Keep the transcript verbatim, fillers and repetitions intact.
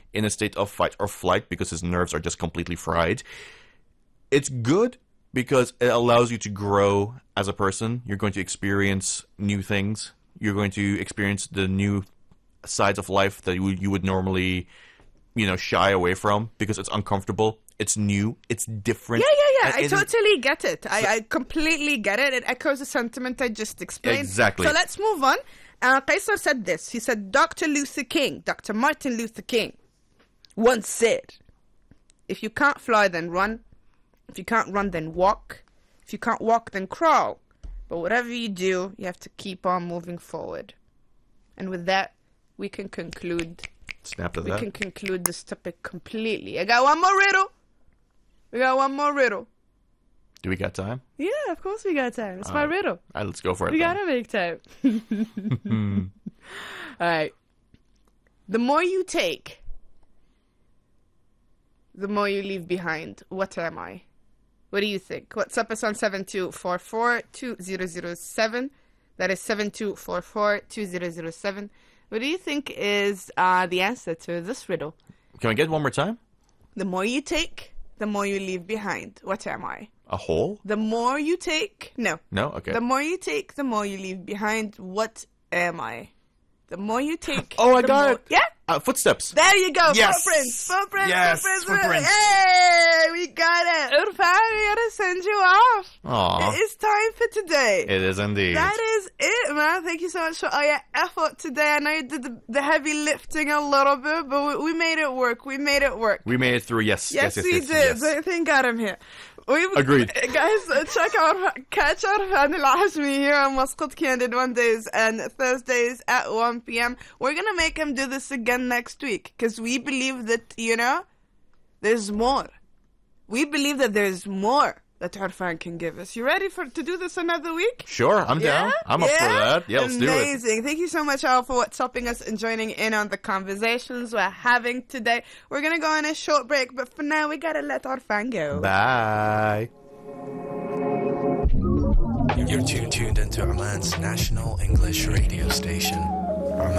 in a state of fight or flight because his nerves are just completely fried. It's good because it allows you to grow as a person. You're going to experience new things. You're going to experience the new sides of life that you, you would normally, you know, shy away from because it's uncomfortable. It's new. It's different. Yeah, yeah, yeah. And I it- totally get it. I, I completely get it. It echoes the sentiment I just explained. Exactly. So let's move on. Uh, Qaisar said this. He said, Doctor Luther King, Doctor Martin Luther King, once said, if you can't fly, then run. If you can't run, then walk. If you can't walk, then crawl. But whatever you do, you have to keep on moving forward. And with that, we can conclude. Snap to We that. can conclude this topic completely. I got one more riddle. We got one more riddle. Do we got time? Yeah, of course we got time. It's my Uh, riddle. All right, let's go for it. We then. gotta make time. All right. The more you take, the more you leave behind. What am I? What do you think? WhatsApp us on seven two four four, two zero zero seven. That is seven two four four, two zero zero seven. What do you think is uh, the answer to this riddle? Can we get one more time? The more you take, the more you leave behind. What am I? A hole? The more you take, no. No? Okay. The more you take, the more you leave behind. What am I? The more you take. Oh, I the got more... it. Yeah? Uh, footsteps. There you go. Yes. Footprints. Footprints. Yes, Footprints. footprints. Hey, we got it. Urfan, we gotta send you off. Aw. It is time for today. It is indeed. That is it, man. Thank you so much for all your effort today. I know you did the, the heavy lifting a little bit, but we, we made it work. We made it work. We made it through. Yes. Yes, Yes, yes, we yes, did. yes. Thank God I'm here. We've, Agreed. Guys, uh, check out catch Arfan Al-Hashmi here on Muscat Candid Mondays and Thursdays at one p.m. We're going to make him do this again next week because we believe that, you know, there's more. We believe that there's more that Arfan can give us. You ready for to do this another week? Sure, I'm down. I'm up for that. Yeah, let's do it. Amazing. Thank you so much, all, for WhatsApping us and joining in on the conversations we're having today. We're going to go on a short break, but for now, we got to let Arfan go. Bye. You're tuned, tuned into Oman's national English radio station.